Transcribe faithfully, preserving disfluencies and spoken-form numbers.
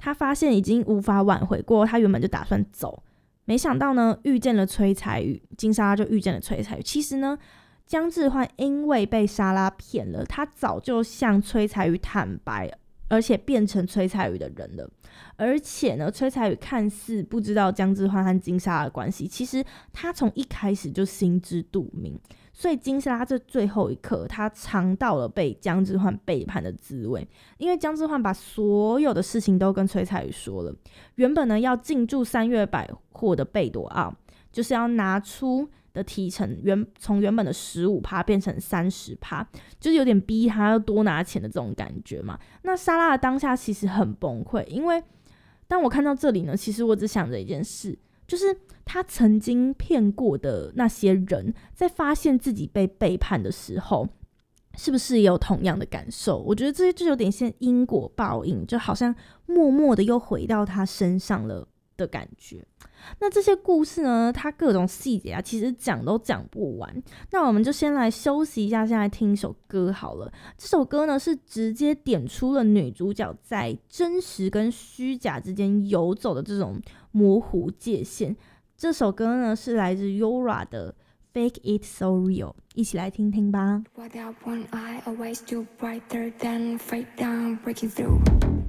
他发现已经无法挽回过，他原本就打算走，没想到呢遇见了崔彩宇，金莎拉就遇见了崔彩宇。其实呢姜致焕因为被莎拉骗了，他早就向崔彩宇坦白，而且变成崔彩宇的人了。而且呢崔彩宇看似不知道姜致焕和金莎拉的关系，其实他从一开始就心知肚明。所以金莎拉这最后一刻，他尝到了被姜致焕背叛的滋味，因为姜致焕把所有的事情都跟崔彩宇说了。原本呢要进驻三月百货的贝朵奥，就是要拿出的提成原从原本的 百分之十五 变成 百分之三十， 就是有点逼他要多拿钱的这种感觉嘛。那莎拉的当下其实很崩溃，因为当我看到这里呢，其实我只想着一件事，就是他曾经骗过的那些人，在发现自己被背叛的时候，是不是也有同样的感受？我觉得这就有点像因果报应，就好像默默的又回到他身上了的感觉。那这些故事呢，它各种细节啊，其实讲都讲不完。那我们就先来休息一下，先来听一首歌好了。这首歌呢，是直接点出了女主角在真实跟虚假之间游走的这种模糊界限。这首歌呢，是来自 Yora 的 Fake It So Real， 一起来听听吧。 Without one eye, always too brighter than fade down, breaking through.